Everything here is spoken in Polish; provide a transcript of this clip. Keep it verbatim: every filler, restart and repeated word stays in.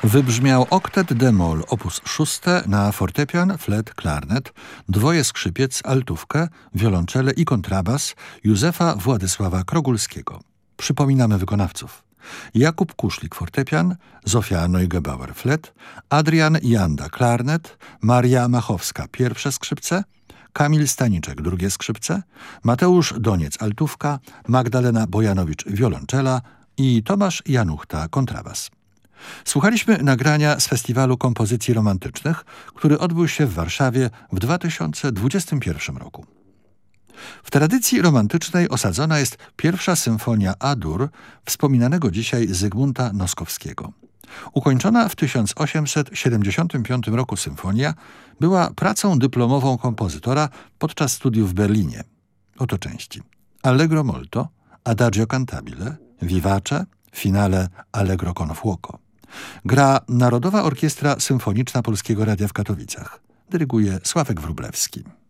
Wybrzmiał oktet d-moll opus szóste na fortepian, flet, klarnet, dwoje skrzypiec, altówkę, wiolonczele i kontrabas Józefa Władysława Krogulskiego. Przypominamy wykonawców: Jakub Kuszlik fortepian, Zofia Neugebauer flet, Adrian Janda klarnet, Maria Machowska pierwsze skrzypce, Kamil Staniczek drugie skrzypce, Mateusz Doniec altówka, Magdalena Bojanowicz wiolonczela i Tomasz Januchta kontrabas. Słuchaliśmy nagrania z Festiwalu Kompozycji Romantycznych, który odbył się w Warszawie w dwa tysiące dwudziestym pierwszym roku. W tradycji romantycznej osadzona jest pierwsza symfonia A-dur wspominanego dzisiaj Zygmunta Noskowskiego. Ukończona w tysiąc osiemset siedemdziesiątym piątym roku symfonia była pracą dyplomową kompozytora podczas studiów w Berlinie. Oto części: Allegro molto, Adagio cantabile, Vivace, finale Allegro con fuoco. Gra Narodowa Orkiestra Symfoniczna Polskiego Radia w Katowicach. Dyryguje Sławek Wróblewski.